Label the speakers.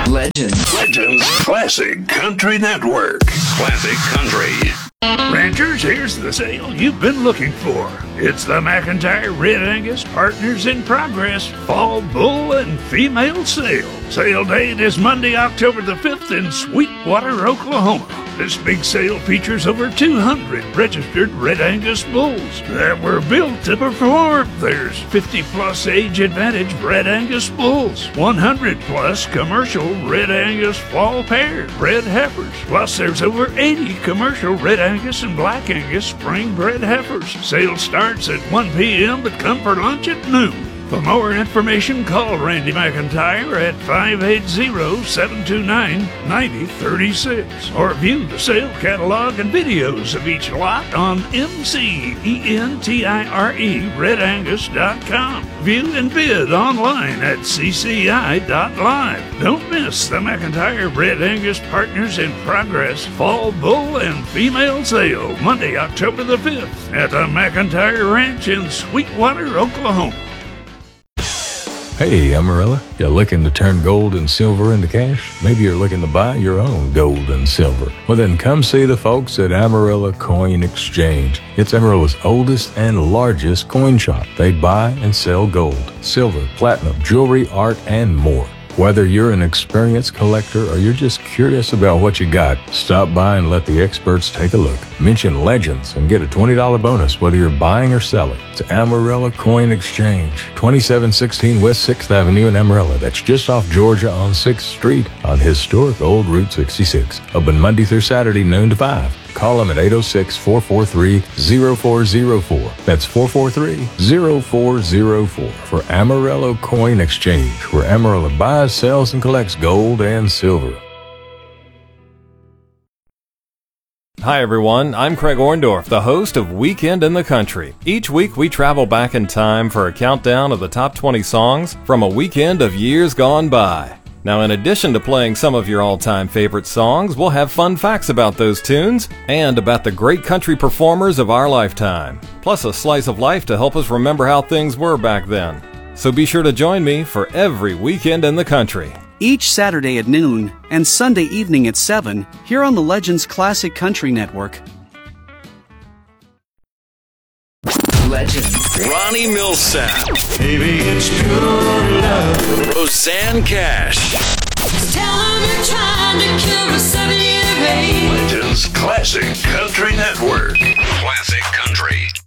Speaker 1: Legends Classic Country Network. Classic Country. Ranchers, here's the sale you've been looking for. It's the McIntyre Red Angus Partners in Progress Fall Bull and Female Sale. Sale date is Monday, October the 5th in Sweetwater, Oklahoma. This big sale features over 200 registered Red Angus bulls that were built to perform. There's 50-plus age advantage Red Angus bulls, 100-plus commercial Red Angus fall paired bred heifers, plus there's over 80 commercial Red Angus and Black Angus spring bred heifers. Sale starts at 1 p.m. but come for lunch at noon. For more information, call Randy McIntyre at 580-729-9036 or view the sale catalog and videos of each lot on MCENTIRE-RedAngus.com. View and bid online at CCI.live. Don't miss the McIntyre Red Angus Partners in Progress Fall Bull and Female Sale, Monday, October the 5th at the McIntyre Ranch in Sweetwater, Oklahoma.
Speaker 2: Hey, Amarillo, you looking to turn gold and silver into cash? Maybe you're looking to buy your own gold and silver. Well, then come see the folks at Amarillo Coin Exchange. It's Amarillo's oldest and largest coin shop. They buy and sell gold, silver, platinum, jewelry, art, and more. Whether you're an experienced collector or you're just curious about what you got, stop by and let the experts take a look. Mention Legends and get a $20 bonus whether you're buying or selling. It's Amarillo Coin Exchange, 2716 West 6th Avenue in Amarillo. That's just off Georgia on 6th Street on historic Old Route 66. Open Monday through Saturday, noon to 5. Call them at 806-443-0404. That's 443-0404 for Amarillo Coin Exchange, where Amarillo buys, sells, and collects gold and silver.
Speaker 3: Hi everyone, I'm Craig Orndorff, the host of Weekend in the Country. Each week we travel back in time for a countdown of the top 20 songs from a weekend of years gone by. Now, in addition to playing some of your all-time favorite songs, we'll have fun facts about those tunes and about the great country performers of our lifetime, plus a slice of life to help us remember how things were back then. So be sure to join me for every Weekend in the Country.
Speaker 4: Each Saturday at noon and Sunday evening at 7 here on the Legends Classic Country Network.
Speaker 1: Legends. Ronnie Milsap.
Speaker 5: Baby, it's good love.
Speaker 1: Roseanne Cash.
Speaker 6: Tell him you're trying to cure a 7-year pain.
Speaker 1: Legends Classic Country Network. Classic Country.